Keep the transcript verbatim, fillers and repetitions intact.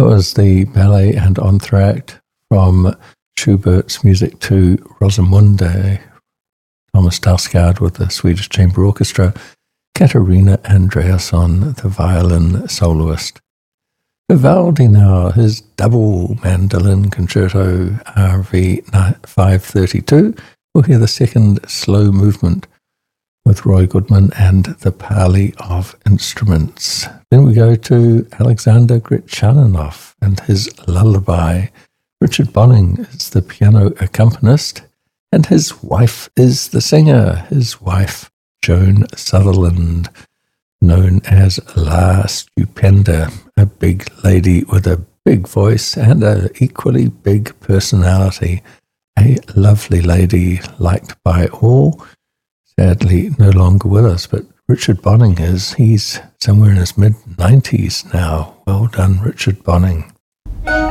That was the ballet and entr'acte from Schubert's music to Rosamunde. Thomas Dausgaard with the Swedish Chamber Orchestra, Katarina Andreasson, the violin soloist. Vivaldi now, his double mandolin concerto R V five thirty-two. We'll hear the second slow movement with Roy Goodman and the Pali of Instruments. Then we go to Alexander Gretchaninov and his lullaby. Richard Bonning is the piano accompanist, and his wife is the singer, his wife, Joan Sutherland, known as La Stupenda, a big lady with a big voice and an equally big personality, a lovely lady liked by all. Sadly, no longer with us, but Richard Bonning is. He's somewhere in his mid-nineties now. Well done, Richard Bonning.